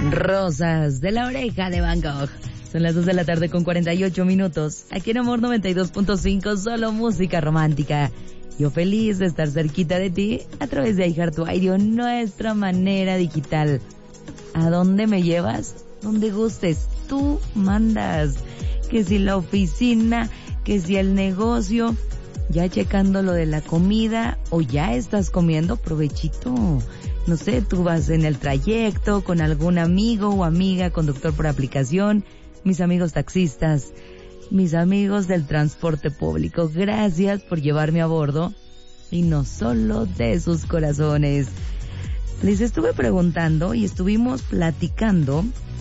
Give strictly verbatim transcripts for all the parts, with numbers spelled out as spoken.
Rosas de la oreja de Van Gogh. Son las dos de la tarde con cuarenta y ocho minutos. Aquí en Amor noventa y dos punto cinco, solo música romántica. Yo feliz de estar cerquita de ti a través de iHeartRadio, nuestra manera digital. ¿A dónde me llevas? Donde gustes, tú mandas. Que si la oficina, que si el negocio, ya checando lo de la comida o ya estás comiendo, provechito. No sé, tú vas en el trayecto con algún amigo o amiga, conductor por aplicación, mis amigos taxistas, mis amigos del transporte público, gracias por llevarme a bordo y no solo de sus corazones. Les estuve preguntando y estuvimos platicando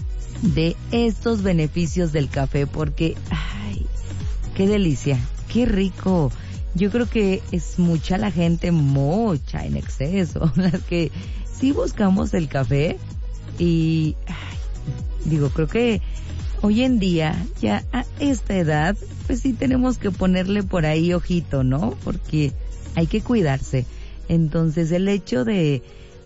de estos beneficios del café porque, ay, qué delicia, qué rico. Yo creo que es mucha la gente, mucha en exceso, las que sí buscamos el café y, ay, digo, creo que hoy en día, ya a esta edad, pues sí tenemos que ponerle por ahí ojito, ¿no? Porque hay que cuidarse. Entonces el hecho de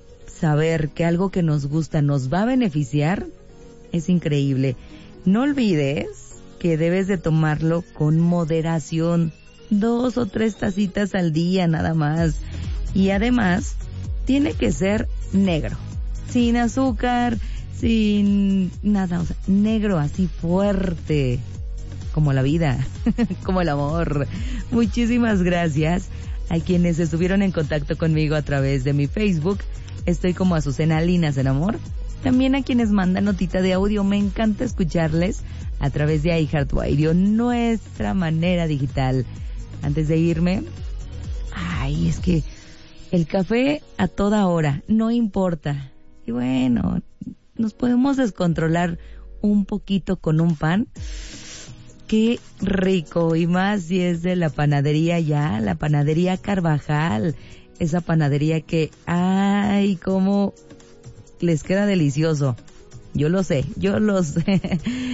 saber que algo que nos gusta nos va a beneficiar es increíble. No olvides que debes de tomarlo con moderación. Dos o tres tacitas al día nada más. Y además, tiene que ser negro. Sin azúcar, sin nada, o sea, negro así fuerte. Como la vida, como el amor. Muchísimas gracias a quienes estuvieron en contacto conmigo a través de mi Facebook. Estoy como Azucena Linas en Amor. También a quienes mandan notita de audio. Me encanta escucharles a través de iHeartRadio, nuestra manera digital. Antes de irme, ay, es que el café a toda hora, no importa. Y bueno, nos podemos descontrolar un poquito con un pan. Qué rico, y más si es de la panadería ya, la panadería Carvajal. Esa panadería que, ay, cómo les queda delicioso. Yo lo sé, yo lo sé.